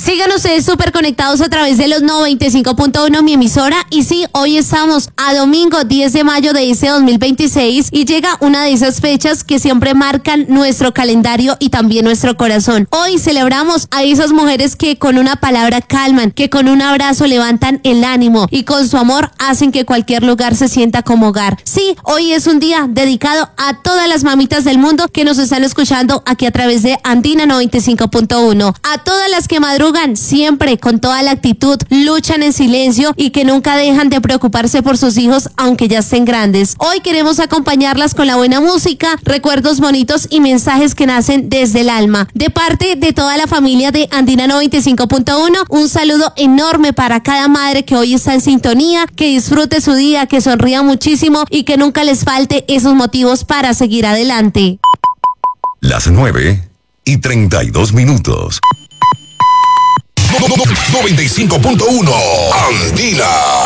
Sigan ustedes súper conectados a través de los 95.1, mi emisora. Y sí, hoy estamos a domingo 10 de mayo de este 2026 y llega una de esas fechas que siempre marcan nuestro calendario y también nuestro corazón. Hoy celebramos a esas mujeres que con una palabra calman, que con un abrazo levantan el ánimo y con su amor hacen que cualquier lugar se sienta como hogar. Sí, hoy es un día dedicado a todas las mamitas del mundo que nos están escuchando aquí a través de Andina 95.1. A todas las que madrugan siempre con toda la actitud, luchan en silencio y que nunca dejan de preocuparse por sus hijos aunque ya estén grandes. Hoy queremos acompañarlas con la buena música, recuerdos bonitos y mensajes que nacen desde el alma. De parte de toda la familia de Andina 95.1, un saludo enorme para cada madre que hoy está en sintonía, que disfrute su día, que sonría muchísimo y que nunca les falte esos motivos para seguir adelante. Las 9:32. 95.1 Andina.